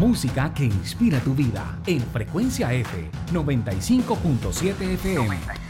música que inspira tu vida en Frecuencia F 95.7 FM.